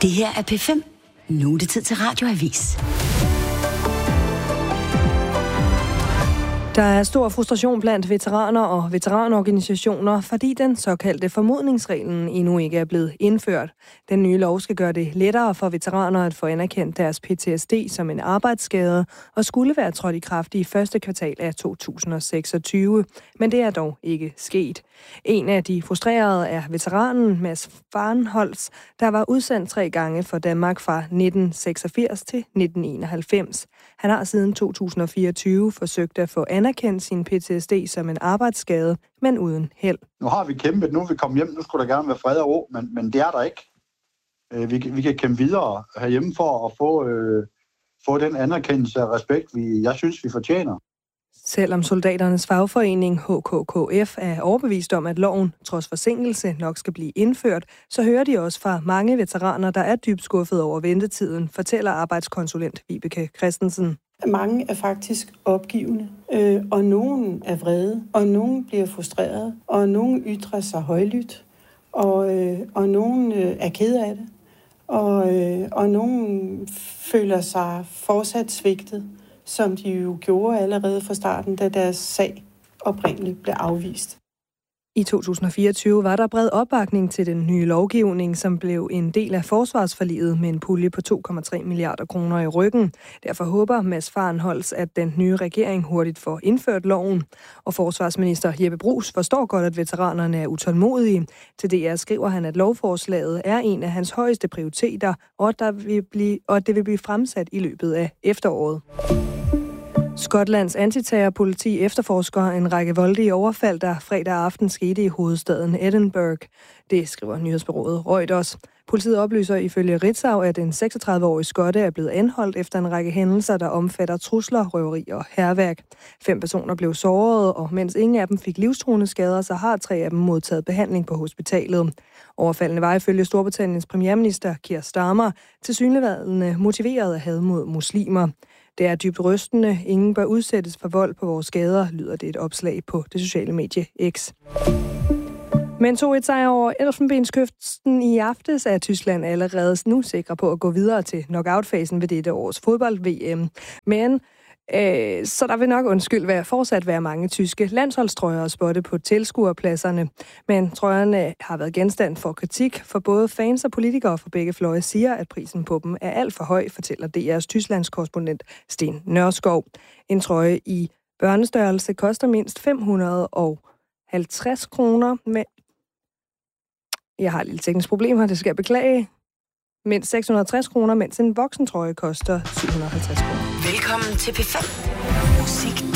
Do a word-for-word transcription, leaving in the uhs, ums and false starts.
Det her er P fem. Nu er det tid til Radioavis. Der er stor frustration blandt veteraner og veteranorganisationer, fordi den såkaldte formodningsreglen endnu ikke er blevet indført. Den nye lov skal gøre det lettere for veteraner at få anerkendt deres P T S D som en arbejdsskade og skulle være trådt i kraft i første kvartal af to tusind og seksogtyve, men det er dog ikke sket. En af de frustrerede er veteranen Mads Farnholz, der var udsendt tre gange for Danmark fra nitten seksogfirs til nitten enoghalvfems. Han har siden to tusind og fireogtyve forsøgt at få anerkendt sin P T S D som en arbejdsskade, men uden held. Nu har vi kæmpet, nu er vi kommet hjem, nu skulle der gerne være fred og ro, men, men det er der ikke. Vi, vi kan kæmpe videre herhjemme for at få, øh, få den anerkendelse og respekt, vi, jeg synes, vi fortjener. Selvom soldaternes fagforening H K K F er overbevist om, at loven, trods forsinkelse, nok skal blive indført, så hører de også fra mange veteraner, der er dybt skuffet over ventetiden, fortæller arbejdskonsulent Vibeke Christensen. Mange er faktisk opgivende, øh, og nogen er vrede, og nogen bliver frustreret, og nogen ytrer sig højlydt, og, øh, og nogen øh, er ked af det, og, øh, og nogen føler sig fortsat svigtet, som de jo gjorde allerede fra starten, da deres sag oprindeligt blev afvist. I to tusind og fireogtyve var der bred opbakning til den nye lovgivning, som blev en del af forsvarsforliget med en pulje på to komma tre milliarder kroner i ryggen. Derfor håber Mads Farnholz, at den nye regering hurtigt får indført loven. Og forsvarsminister Jeppe Bruus forstår godt, at veteranerne er utålmodige. Til D R skriver han, at lovforslaget er en af hans højeste prioriteter, og, der vil blive, og at det vil blive fremsat i løbet af efteråret. Skotlands antiterrorpoliti efterforsker en række voldelige overfald, der fredag aften skete i hovedstaden Edinburgh. Det skriver nyhedsbureauet Reuters. Politiet oplyser ifølge Ritzau, at en seksogtredive-årig skotte er blevet anholdt efter en række hændelser, der omfatter trusler, røveri og hærværk. Fem personer blev såret, og mens ingen af dem fik livstruende skader, så har tre af dem modtaget behandling på hospitalet. Overfaldene var ifølge Storbritanniens premierminister Keir Starmer tilsyneladende motiveret af had mod muslimer. Det er dybt rystende. Ingen bør udsættes for vold på vores gader, lyder det et opslag på det sociale medie X. Men to et sejr over Elfenbenskysten i aftes er Tyskland allerede nu sikre på at gå videre til knockout-fasen ved dette års fodbold-V M. Men øh, så der vil nok undskyld være fortsat være mange tyske landsholdstrøjer at spotte på tilskuerpladserne. Men trøjerne har været genstand for kritik, for både fans og politikere fra begge fløje siger, at prisen på dem er alt for høj, fortæller D R's Tysklands korrespondent Sten Nørskov. En trøje i børnestørrelse koster mindst fem hundrede og halvtreds kroner. Med Jeg har et lille teknisk problem her, det skal jeg beklage. Mindst seks hundrede og tres kroner, mens en voksentrøje koster syv hundrede og halvtreds kroner. Velkommen til P fem. Musik